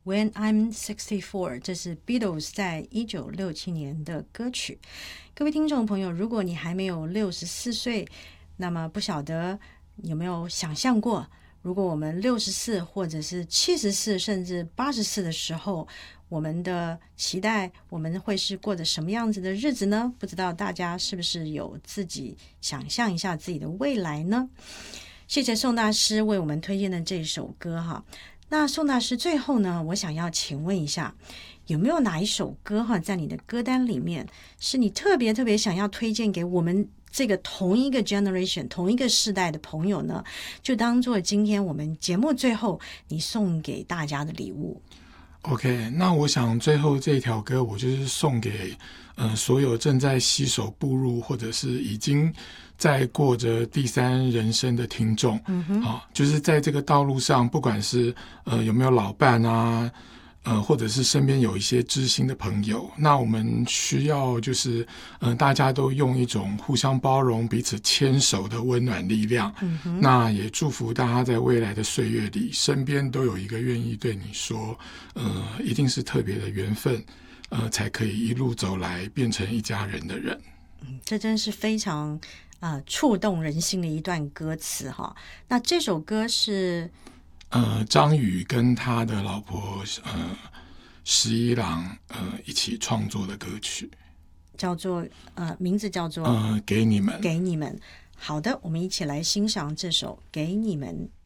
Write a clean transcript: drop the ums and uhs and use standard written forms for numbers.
When I'm 64， 这是 Beatles 在1967年的歌曲。各位听众朋友，如果你还没有64岁，那么不晓得有没有想象过，如果我们64或者是74甚至84的时候，我们的期待我们会是过着什么样子的日子呢？不知道大家是不是有自己想象一下自己的未来呢？谢谢宋大师为我们推荐的这首歌哈。那宋大师最后呢，我想要请问一下，有没有哪一首歌哈，在你的歌单里面是你特别特别想要推荐给我们这个同一个 generation 同一个世代的朋友呢？就当做今天我们节目最后你送给大家的礼物。 OK， 那我想最后这条歌我就是送给所有正在携手步入或者是已经在过着第三人生的听众，就是在这个道路上，不管是有没有老伴啊，或者是身边有一些知心的朋友，那我们需要就是大家都用一种互相包容、彼此牵手的温暖力量。那也祝福大家在未来的岁月里，身边都有一个愿意对你说，一定是特别的缘分，才可以一路走来变成一家人的人。 这真是非常触动人心的一段歌词哈。那这首歌是张宇跟他的老婆十一郎一起创作的歌曲， 叫做名字叫做给你们。 给你们。好的，我们一起来欣赏这首给你们。